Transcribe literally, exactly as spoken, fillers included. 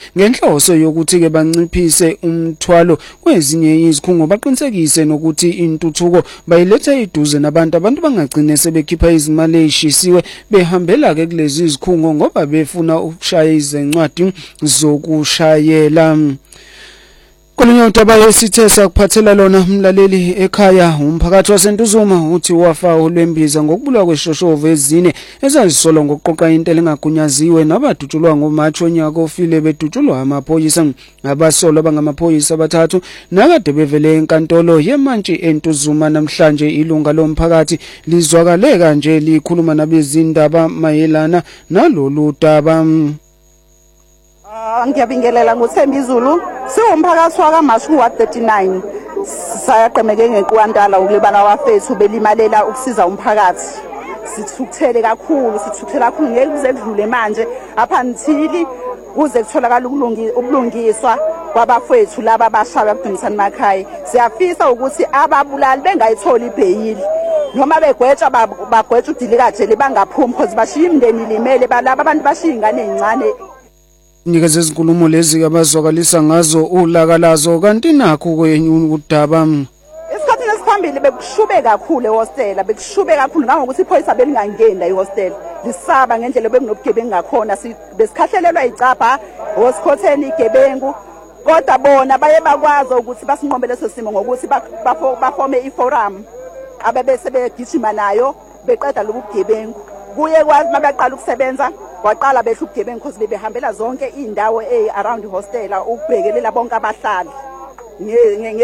ngenhloso yokuthi ke banciphise umthwalo kwezinye izikhungo baqinisekise nokuthi intuthuko bayiletha eduze nabantu abantu bangagcine sebekhipha izimali ezishisiwe behambela ke kulezi izikhungo ngoba befuna ukushaya izincwadi zokushayela. Kolunye udaba esithe sakuphathela lona umlaleli ekhaya umphakathi waseNtuzuma uthi wafa olwembiza ngokubulwa kweshoshovu ezine ezazisolwa ngokuqoqa into elingagunyaziwe nabadutshulwa ngoMarch onyaka ofile bedutshulwa amaphoyisa abasolwa bangamaphoyisa abathathu nakade bevele enkantolo yeMantshi eNtuzuma namhlanje. Ilunga lomphakathi lizwakale kanje likhuluma nabezindaba mayelana nalolu daba. Ngiyabingelela nguThembi Zulu siwumphakathi wakaMarch wa thirty-nine sayaqemeke ngeNkwandala ukulibana wafethu belimalela ukusiza umphakathi. Sithukuthele kakhulu sithukuthele kakhulu ngeke kuze kudlule manje apha nthili kuze kutholakala ubulungiswa kwabafethu laba abashaya kuDumisani Makhaya. Siyafisa ukuthi ababulali bengayitholi ibheyili noma begwetsha bagwetsha uDilikaje libangaphumi because bashiya imndeni limele balaba abantu bashiya ingane ezincane. Nikeze izinkulumo lezi abazwakalisa ngazo ulakalazo kanti nakho kwenye udaba. Isikhathi esiphambili bekushube kakhulu ehostela bekushube kakhulu ngokuthi iphoyisa belingangena ehostela lisaba ngendlela bekunobugebengu ngakhona besikhahlelelwa icapha hosikhotheni igebengu kodwa bona baye bakwazi ukuthi basinqobe leso simo ngokuthi bafome iforum abebese begijima nayo beqeda lobugebengu. Kuye kwazi mabaqala ukusebenza waqala behla ubugebengu because bebehambela zonke indawo eh around hostela ukubhekelela bonke abahlali.